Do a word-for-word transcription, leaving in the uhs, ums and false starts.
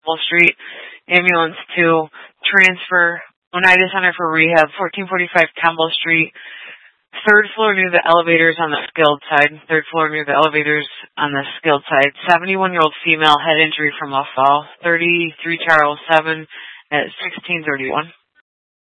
Campbell Street. Ambulance two, transfer, Oneida Center for Rehab, fourteen forty-five Campbell Street. Third floor near the elevators on the skilled side. Third floor near the elevators on the skilled side. seventy-one-year-old female, head injury from a fall. thirty-three Charles seven at sixteen thirty-one.